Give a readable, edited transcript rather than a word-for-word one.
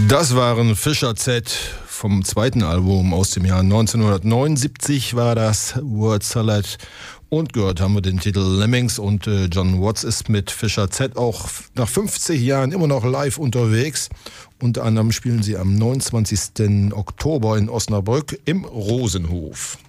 Das waren Fischer Z vom zweiten Album aus dem Jahr 1979 war das, Word Salad. Und gehört haben wir den Titel Lemmings und John Watts ist mit Fischer Z auch nach 50 Jahren immer noch live unterwegs. Unter anderem spielen sie am 29. Oktober in Osnabrück im Rosenhof.